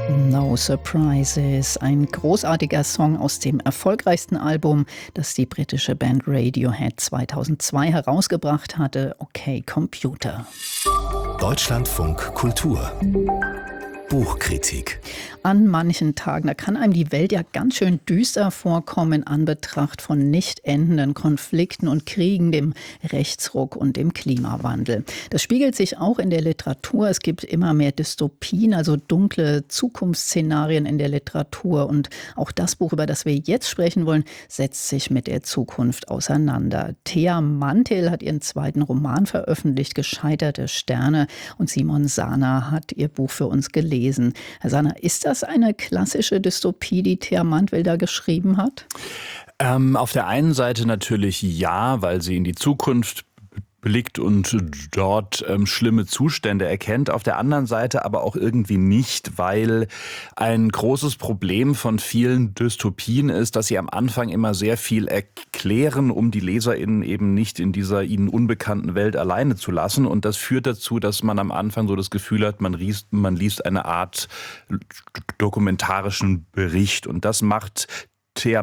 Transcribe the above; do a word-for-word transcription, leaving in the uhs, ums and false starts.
No Surprises, ein großartiger Song aus dem erfolgreichsten Album, das die britische Band Radiohead zweitausendzwei herausgebracht hatte, Okay Computer. Deutschlandfunk Kultur. Buchkritik. An manchen Tagen, da kann einem die Welt ja ganz schön düster vorkommen in Anbetracht von nicht endenden Konflikten und Kriegen, dem Rechtsruck und dem Klimawandel. Das spiegelt sich auch in der Literatur. Es gibt immer mehr Dystopien, also dunkle Zukunftsszenarien in der Literatur. Und auch das Buch, über das wir jetzt sprechen wollen, setzt sich mit der Zukunft auseinander. Thea Mantel hat ihren zweiten Roman veröffentlicht, Gescheiterte Sterne. Und Simon Sana hat ihr Buch für uns gelesen. Herr Sana, ist das eine klassische Dystopie, die Thea Mantel da geschrieben hat? Ähm, auf der einen Seite natürlich ja, weil sie in die Zukunft blickt und dort ähm, schlimme Zustände erkennt. Auf der anderen Seite aber auch irgendwie nicht, weil ein großes Problem von vielen Dystopien ist, dass sie am Anfang immer sehr viel erklären, um die LeserInnen eben nicht in dieser ihnen unbekannten Welt alleine zu lassen. Und das führt dazu, dass man am Anfang so das Gefühl hat, man liest, man liest eine Art dokumentarischen Bericht. Und das macht